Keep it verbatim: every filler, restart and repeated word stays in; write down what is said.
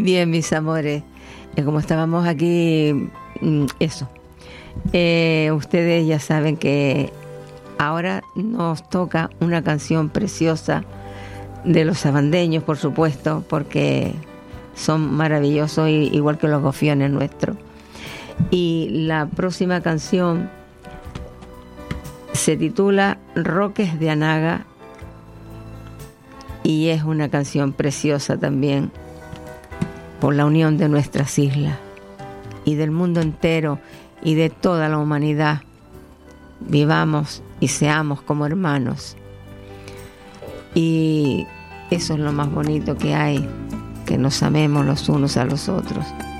Bien, mis amores, eh, como estábamos aquí, eso, eh, ustedes ya saben que ahora nos toca una canción preciosa de los sabandeños, por supuesto, porque son maravillosos, igual que los gofiones nuestros. Y la próxima canción se titula Roques de Anaga y es una canción preciosa también por la unión de nuestras islas y del mundo entero y de toda la humanidad. Vivamos y seamos como hermanos. Y eso es lo más bonito que hay, que nos amemos los unos a los otros.